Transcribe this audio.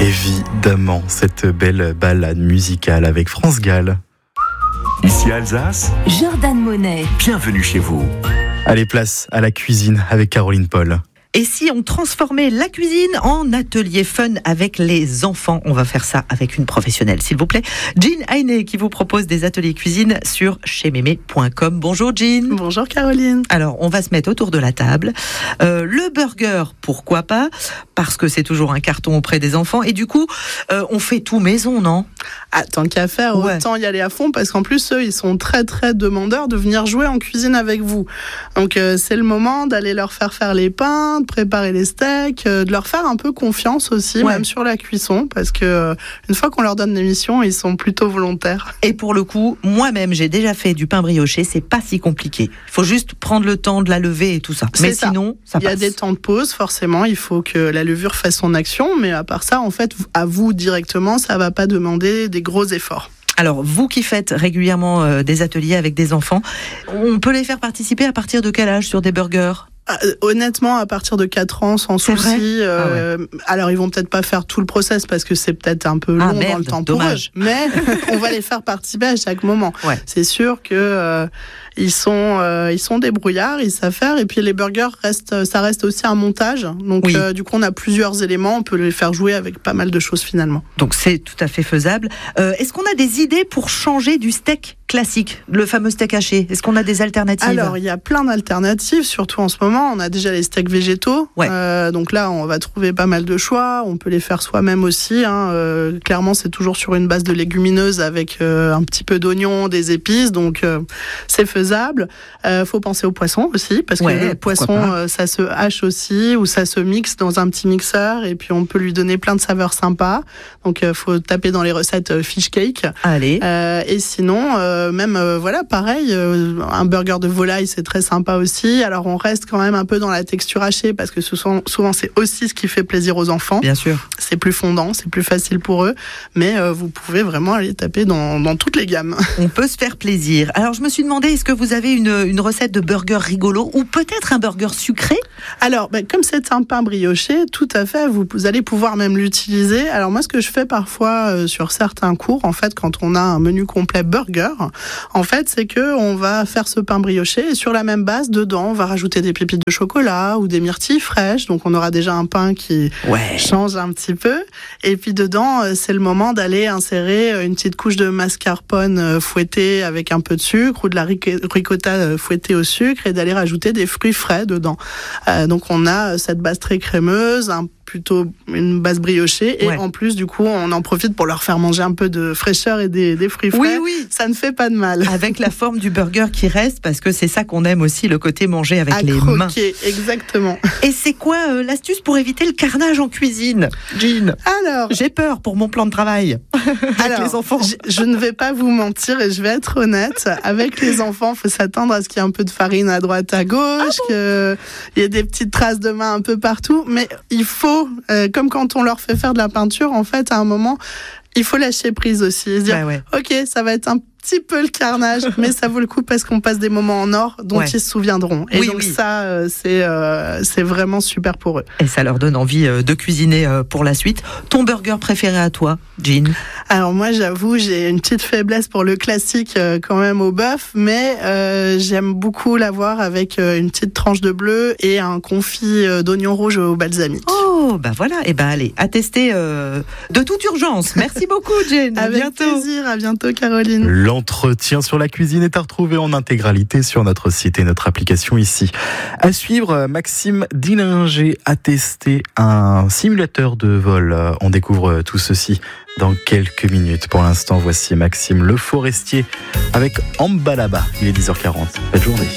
Évidemment, cette belle balade musicale avec France Gall. Ici Alsace, Jordan Monet. bienvenue chez vous. Allez, place à la cuisine avec Caroline Paul. Et si on transformait la cuisine en atelier fun avec les enfants? On va faire ça avec une professionnelle, s'il vous plaît. Jean Heiné qui vous propose des ateliers cuisine sur chezmémé.com. Bonjour Jean. Bonjour Caroline. Alors, on va se mettre autour de la table. Le burger, pourquoi pas? Parce que c'est toujours un carton auprès des enfants. Et du coup, on fait tout maison, non? Ah, tant qu'à faire, Ouais. autant y aller à fond, parce qu'en plus, eux, ils sont très très demandeurs de venir jouer en cuisine avec vous. Donc c'est le moment d'aller leur faire les pains, de préparer les steaks, de leur faire un peu confiance aussi, Ouais. même sur la cuisson, parce que une fois qu'on leur donne des missions, ils sont plutôt volontaires. Et pour le coup, moi-même, j'ai déjà fait du pain brioché. C'est pas si compliqué. Il faut juste prendre le temps de la lever et tout ça. Mais C'est ça. sinon, ça Il y a passe. des temps de pause, forcément, il faut que la levure fasse son action, mais à part ça, en fait, à vous directement, ça va pas demander des gros efforts. Alors, vous qui faites régulièrement des ateliers avec des enfants, on peut les faire participer à partir de quel âge sur des burgers? Honnêtement, à partir de 4 ans, sans C'est souci. vrai Alors, ils vont peut-être pas faire tout le process parce que c'est peut-être un peu long dans merde, le temps dommage. pour eux, mais on va les faire participer à chaque moment. Ouais. C'est sûr que ils sont débrouillards, ils savent faire. Et puis les burgers ça reste aussi un montage. Donc Oui. du coup, on a plusieurs éléments. On peut les faire jouer avec pas mal de choses finalement. Donc c'est tout à fait faisable. Est-ce qu'on a des idées pour changer du steak classique, le fameux steak haché? Est-ce qu'on a des alternatives? Alors, il y a plein d'alternatives, surtout en ce moment. On a déjà les steaks végétaux. Ouais. Donc là, on va trouver pas mal de choix. On peut les faire soi-même aussi. Clairement, c'est toujours sur une base de légumineuses avec un petit peu d'oignon, des épices. Donc, c'est faisable. Faut penser au poisson aussi, parce Ouais, que le pourquoi poisson, ça se hache aussi, ou ça se mixe dans un petit mixeur. Et puis, on peut lui donner plein de saveurs sympas. Donc, faut taper dans les recettes fish cake. Allez. Et sinon, voilà, pareil, un burger de volaille, c'est très sympa aussi. Alors, on reste quand même un peu dans la texture hachée parce que souvent, c'est aussi ce qui fait plaisir aux enfants. Bien sûr. C'est plus fondant, c'est plus facile pour eux. Mais vous pouvez vraiment aller taper dans toutes les gammes. On peut se faire plaisir. Alors je me suis demandé, est-ce que vous avez une recette de burger rigolo ou peut-être un burger sucré? Alors, comme c'est un pain brioché, tout à fait, vous allez pouvoir même l'utiliser. Alors moi, ce que je fais parfois sur certains cours, en fait, quand on a un menu complet burger, en fait, c'est que on va faire ce pain brioché et sur la même base, dedans, on va rajouter des pépites de chocolat ou des myrtilles fraîches. Donc, on aura déjà un pain qui change un petit peu. Et puis dedans, c'est le moment d'aller insérer une petite couche de mascarpone fouettée avec un peu de sucre ou de la ricotta fouettée au sucre et d'aller rajouter des fruits frais dedans. Donc on a cette base très crémeuse, plutôt une base briochée et en plus du coup on en profite pour leur faire manger un peu de fraîcheur et des fruits frais. Oui. Ça ne fait pas de mal. Avec la forme du burger qui reste, parce que c'est ça qu'on aime aussi, le côté manger avec les mains. Exactement. Et c'est quoi l'astuce pour éviter le carnage en cuisine, Jean? Alors, J'ai peur pour mon plan de travail avec les enfants. Je ne vais pas vous mentir et je vais être honnête. Avec les enfants, il faut s'attendre à ce qu'il y ait un peu de farine à droite, à gauche, qu'il y ait des petites traces de main un peu partout. Mais il faut, comme quand on leur fait faire de la peinture, en fait, à un moment, il faut lâcher prise aussi et se dire, ok, ça va être un petit peu le carnage, mais ça vaut le coup parce qu'on passe des moments en or dont ils se souviendront. Et ça, c'est vraiment super pour eux. Et ça leur donne envie de cuisiner pour la suite. Ton burger préféré à toi, Jean? Alors moi, j'avoue, j'ai une petite faiblesse pour le classique quand même au bœuf, mais j'aime beaucoup l'avoir avec une petite tranche de bleu et un confit d'oignon rouge au balsamique. Oh, voilà. Et allez, à tester de toute urgence. Merci beaucoup, Jean. Avec bientôt. plaisir. À bientôt, Caroline. L'entretien sur la cuisine est à retrouver en intégralité sur notre site et notre application ici. À suivre, Maxime Dillinger a testé un simulateur de vol. On découvre tout ceci dans quelques minutes. Pour l'instant, voici Maxime Le Forestier avec Ambalaba. Il est 10h40. Belle journée.